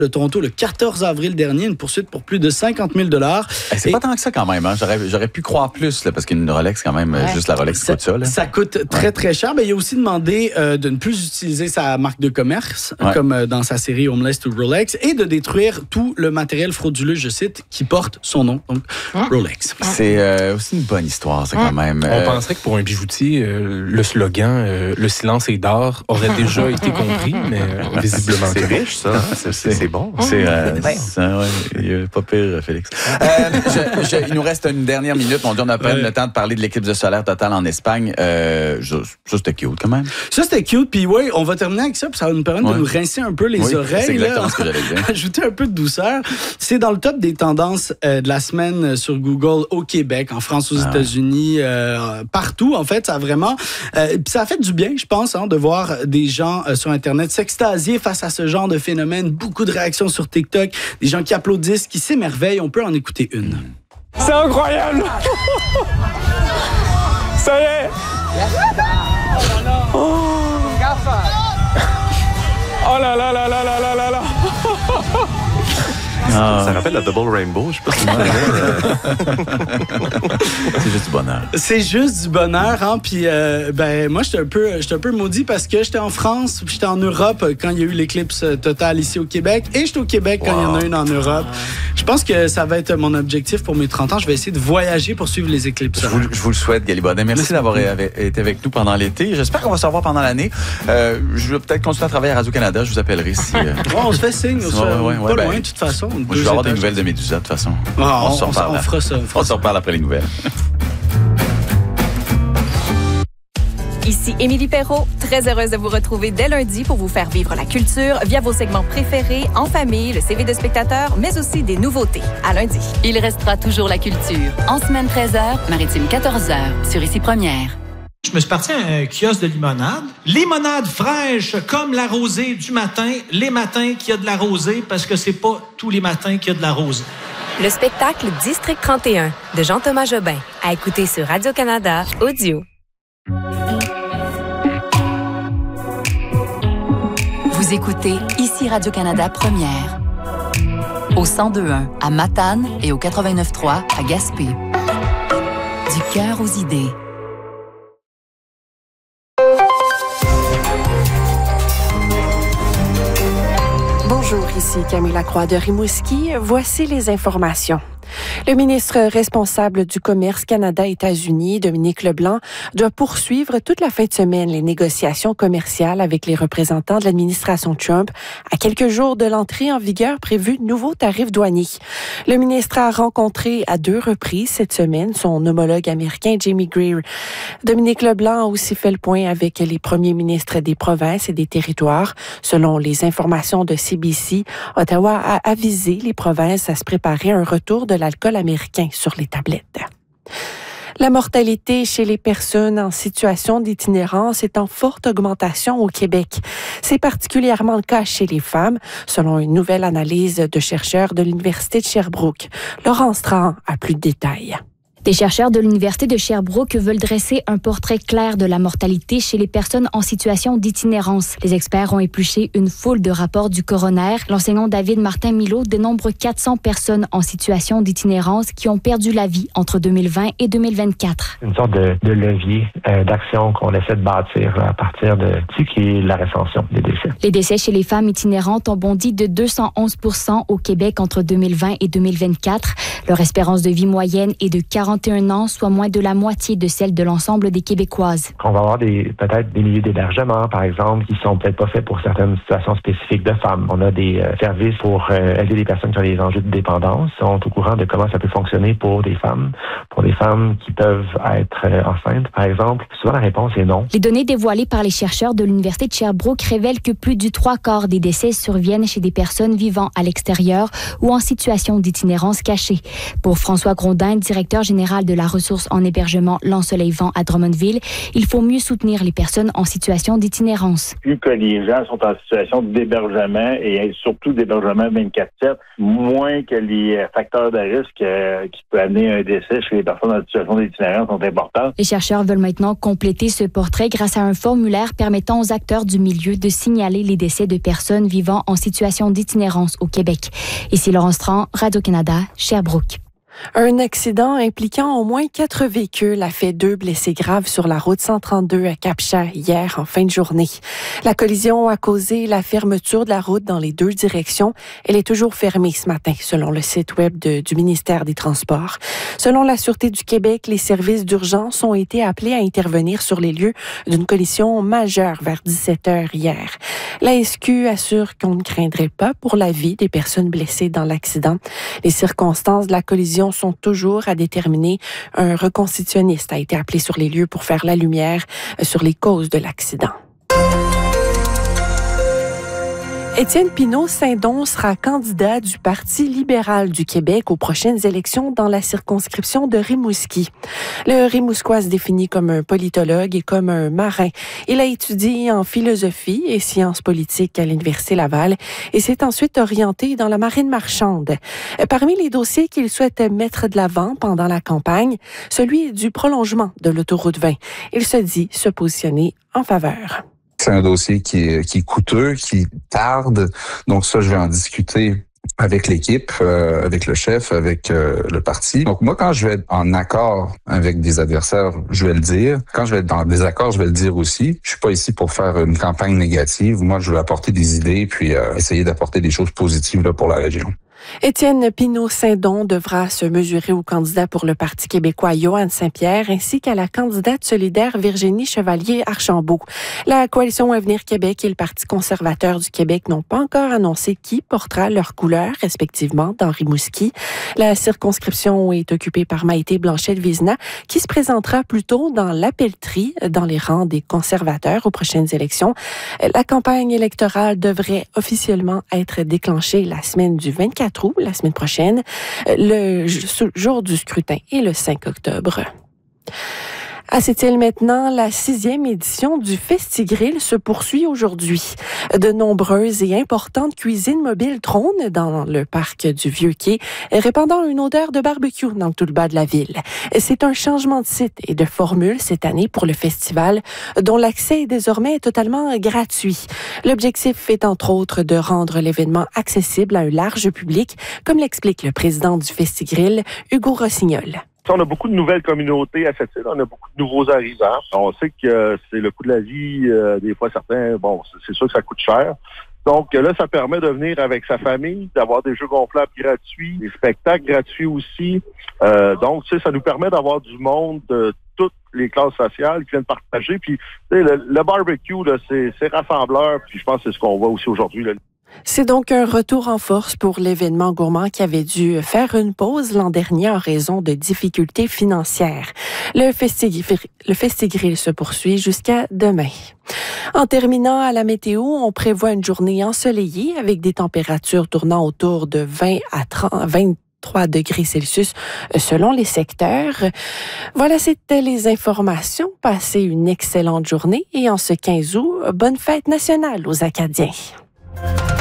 de Toronto le 14 avril dernier, une poursuite pour plus de 50 000 $. C'est pas tant que ça quand même. Hein? J'aurais pu croire plus, là, parce qu'une Rolex, quand même, juste la Rolex coûte ça. Là. Ça coûte très, très cher. Mais il a aussi demandé de ne plus utiliser sa marque de commerce, comme dans sa série Homeless to Rolex, et de détruire tout le matériel frauduleux, je cite, qui porte son nom, donc Rolex. C'est aussi une bonne histoire, ça, quand même. On penserait que pour un bijoutier, le slogan « Le silence est d'or » aurait déjà été compris, mais visiblement... C'est riche, ça. C'est bon. C'est pas pire, Félix. Il nous reste une dernière minute. On a pas le temps de parler de l'éclipse solaire totale en Espagne. Ça, c'était cute, quand même. Ça, c'était cute. Puis oui, on va terminer avec ça, puis ça va nous permettre de nous rincer un peu les oreilles. C'est exactement ce que j'allais dire. Ajouter un peu de douceur. C'est dans le top des tendances de la semaine sur Google au Québec, en France, aux États-Unis, partout. En fait, ça a vraiment... ça a fait du bien, je pense, de voir des gens sur Internet s'extasier face à ce genre de phénomène. Beaucoup de réactions sur TikTok, des gens qui applaudissent, qui s'émerveillent. On peut en écouter une. C'est incroyable! Ça y est! Oh là là là là là là là là! Ça rappelle la Double Rainbow, je sais pas si C'est juste du bonheur. C'est juste du bonheur, hein. Puis, moi, j'étais un peu maudit parce que j'étais en France, puis j'étais en Europe quand il y a eu l'éclipse totale ici au Québec, et j'étais au Québec quand il y en a une en Europe. Je pense que ça va être mon objectif pour mes 30 ans. Je vais essayer de voyager pour suivre les éclipses. Je vous le souhaite, Galibonnet. Merci d'avoir été avec nous pendant l'été. J'espère qu'on va se revoir pendant l'année. Je vais peut-être continuer à travailler à Radio-Canada. Je vous appellerai si... on se fait signe. Pas loin, de toute façon. Moi, je vais avoir des nouvelles de Médusa, de toute façon. On fera ça. On se reparle après les nouvelles. Ici Émilie Perrault, très heureuse de vous retrouver dès lundi pour vous faire vivre la culture via vos segments préférés, en famille, le CV de spectateur, mais aussi des nouveautés. À lundi. Il restera toujours la culture. En semaine 13h, Maritime 14h, sur Ici Première. Je me suis parti à un kiosque de limonade. Limonade fraîche comme la rosée du matin. Les matins qu'il y a de la rosée, parce que c'est pas tous les matins qu'il y a de la rosée. Le spectacle District 31 de Jean-Thomas Jobin, à écouter sur Radio-Canada Audio. Vous écoutez Ici Radio-Canada Première. Au 102.1 à Matane et au 89.3 à Gaspé. Du cœur aux idées. Bonjour, ici Camille Lacroix de Rimouski. Voici les informations. Le ministre responsable du Commerce Canada-États-Unis, Dominique Leblanc, doit poursuivre toute la fin de semaine les négociations commerciales avec les représentants de l'administration Trump à quelques jours de l'entrée en vigueur prévue de nouveaux tarifs douaniers. Le ministre a rencontré à 2 reprises cette semaine son homologue américain Jamie Greer. Dominique Leblanc a aussi fait le point avec les premiers ministres des provinces et des territoires. Selon les informations de CBC, Ottawa a avisé les provinces à se préparer à un retour de l'alcool américain sur les tablettes. La mortalité chez les personnes en situation d'itinérance est en forte augmentation au Québec. C'est particulièrement le cas chez les femmes, selon une nouvelle analyse de chercheurs de l'Université de Sherbrooke. Laurence Tran a plus de détails. Des chercheurs de l'Université de Sherbrooke veulent dresser un portrait clair de la mortalité chez les personnes en situation d'itinérance. Les experts ont épluché une foule de rapports du coroner. L'enseignant David Martin-Milot dénombre 400 personnes en situation d'itinérance qui ont perdu la vie entre 2020 et 2024. Une sorte de levier d'action qu'on essaie de bâtir à partir de ce qui est la recension des décès. Les décès chez les femmes itinérantes ont bondi de 211% au Québec entre 2020 et 2024. Leur espérance de vie moyenne est de 41 ans, soit moins de la moitié de celle de l'ensemble des Québécoises. On va avoir peut-être des milieux d'hébergement, par exemple, qui sont peut-être pas faits pour certaines situations spécifiques de femmes. On a des services pour aider les personnes qui ont des enjeux de dépendance. Ils sont au courant de comment ça peut fonctionner pour des femmes qui peuvent être enceintes, par exemple. Souvent, la réponse est non. Les données dévoilées par les chercheurs de l'Université de Sherbrooke révèlent que plus du 3/4 des décès surviennent chez des personnes vivant à l'extérieur ou en situation d'itinérance cachée. Pour François Grondin, directeur général général de la ressource en hébergement L'Ensoleil-Vent à Drummondville, il faut mieux soutenir les personnes en situation d'itinérance. Plus que les gens sont en situation d'hébergement et surtout d'hébergement 24/7, moins que les facteurs de risque qui peuvent amener un décès chez les personnes en situation d'itinérance sont importants. Les chercheurs veulent maintenant compléter ce portrait grâce à un formulaire permettant aux acteurs du milieu de signaler les décès de personnes vivant en situation d'itinérance au Québec. Ici Laurence Tran, Radio-Canada, Sherbrooke. Un accident impliquant au moins 4 véhicules a fait 2 blessés graves sur la route 132 à Cap-Chat hier en fin de journée. La collision a causé la fermeture de la route dans les 2 directions. Elle est toujours fermée ce matin, selon le site web du ministère des Transports. Selon la Sûreté du Québec, les services d'urgence ont été appelés à intervenir sur les lieux d'une collision majeure vers 17h hier. La SQ assure qu'on ne craindrait pas pour la vie des personnes blessées dans l'accident. Les circonstances de la collision sont toujours à déterminer. Un reconstitutionniste a été appelé sur les lieux pour faire la lumière sur les causes de l'accident. Étienne Pinault-Saint-Don sera candidat du Parti libéral du Québec aux prochaines élections dans la circonscription de Rimouski. Le Rimouskois se définit comme un politologue et comme un marin. Il a étudié en philosophie et sciences politiques à l'Université Laval et s'est ensuite orienté dans la marine marchande. Parmi les dossiers qu'il souhaite mettre de l'avant pendant la campagne, celui du prolongement de l'autoroute 20. Il se dit se positionner en faveur. C'est un dossier qui est coûteux, qui tarde. Donc ça, je vais en discuter avec l'équipe, avec le chef, avec le parti. Donc moi, quand je vais être en accord avec des adversaires, je vais le dire. Quand je vais être dans des accords, je vais le dire aussi. Je suis pas ici pour faire une campagne négative. Moi, je veux apporter des idées puis essayer d'apporter des choses positives là, pour la région. Étienne Pinault-Saint-Don devra se mesurer au candidat pour le Parti québécois Yohann Saint-Pierre ainsi qu'à la candidate solidaire Virginie Chevalier-Archambault. La Coalition Avenir Québec et le Parti conservateur du Québec n'ont pas encore annoncé qui portera leurs couleurs, respectivement, dans Rimouski. La circonscription est occupée par Maïté Blanchette-Vizina, qui se présentera plutôt dans la pelleterie dans les rangs des conservateurs aux prochaines élections. La campagne électorale devrait officiellement être déclenchée la semaine du 24 août, la semaine prochaine. Le jour du scrutin est le 5 octobre. À Sept-Îles maintenant, la 6e édition du Festigrill se poursuit aujourd'hui. De nombreuses et importantes cuisines mobiles trônent dans le parc du Vieux-Quai, répandant une odeur de barbecue dans tout le bas de la ville. C'est un changement de site et de formule cette année pour le festival, dont l'accès est désormais totalement gratuit. L'objectif est entre autres de rendre l'événement accessible à un large public, comme l'explique le président du Festigrill, Hugo Rossignol. On a beaucoup de nouvelles communautés à cette île, on a beaucoup de nouveaux arrivants. On sait que c'est le coût de la vie, des fois certains, c'est sûr que ça coûte cher. Donc là, ça permet de venir avec sa famille, d'avoir des jeux gonflables gratuits, des spectacles gratuits aussi. Donc, ça nous permet d'avoir du monde de toutes les classes sociales qui viennent partager. Puis, le barbecue, là, c'est rassembleur. Puis, je pense que c'est ce qu'on voit aussi aujourd'hui, là. C'est donc un retour en force pour l'événement gourmand qui avait dû faire une pause l'an dernier en raison de difficultés financières. Le Festigrill se poursuit jusqu'à demain. En terminant à la météo, on prévoit une journée ensoleillée avec des températures tournant autour de 20 à 23 degrés Celsius selon les secteurs. Voilà, c'était les informations. Passez une excellente journée et en ce 15 août, bonne fête nationale aux Acadiens.